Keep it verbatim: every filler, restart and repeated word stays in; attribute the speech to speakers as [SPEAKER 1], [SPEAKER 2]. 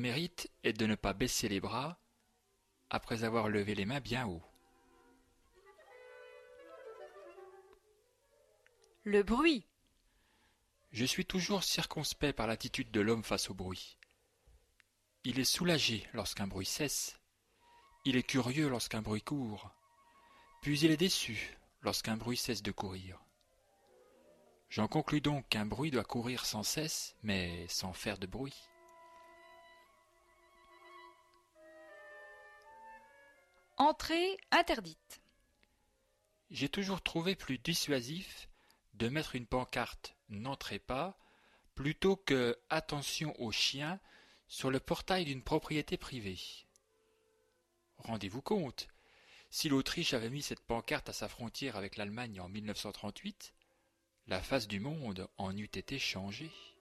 [SPEAKER 1] mérite est de ne pas baisser les bras après avoir levé les mains bien haut.
[SPEAKER 2] Le bruit.
[SPEAKER 1] Je suis toujours circonspect par l'attitude de l'homme face au bruit. Il est soulagé lorsqu'un bruit cesse, il est curieux lorsqu'un bruit court, puis il est déçu lorsqu'un bruit cesse de courir. J'en conclus donc qu'un bruit doit courir sans cesse, mais sans faire de bruit.
[SPEAKER 2] Entrée interdite.
[SPEAKER 1] J'ai toujours trouvé plus dissuasif de mettre une pancarte « N'entrez pas » plutôt que « Attention aux chiens » sur le portail d'une propriété privée. Rendez-vous compte, si l'Autriche avait mis cette pancarte à sa frontière avec l'Allemagne en mille neuf cent trente-huit, la face du monde en eût été changée.